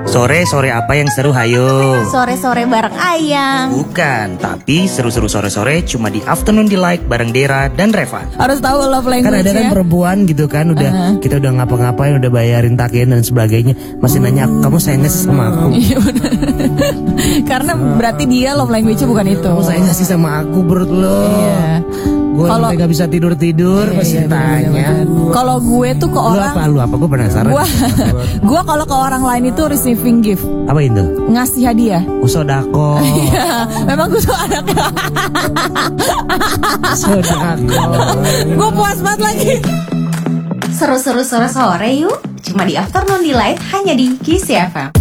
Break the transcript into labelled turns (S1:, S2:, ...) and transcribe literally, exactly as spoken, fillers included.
S1: Sore-sore apa yang seru hayo?
S2: Sore-sore bareng Ayang.
S1: Bukan, tapi seru-seru sore-sore cuma di Afternoon Delight bareng Dera dan Reva.
S2: Harus tahu love language.
S3: Kan ada kan perempuan gitu kan udah uh-huh. kita udah ngapa-ngapain, udah bayarin tagihan dan sebagainya, masih nanya kamu sayang gak sih sama aku?
S2: Karena berarti dia love language-nya bukan itu.
S3: Kamu sayang gak sih sama aku bro lo?
S2: Iya.
S3: Gue sampai gak bisa tidur-tidur
S2: iya,
S3: pasti
S2: iya,
S3: tanya.
S2: Kalau gue tuh ke
S3: lu
S2: orang
S3: apa lu apa gue penasaran.
S2: Gue gue kalau ke orang lain itu receiving gift.
S3: Apa itu?
S2: Ngasih hadiah.
S3: Usodako.
S2: Iya, memang gue tuh anaknya.
S3: Usodako.
S2: Gue puas banget lagi.
S4: Seru-seru sore-sore yuk. Cuma di Afternoon Delight hanya di Kiss F M.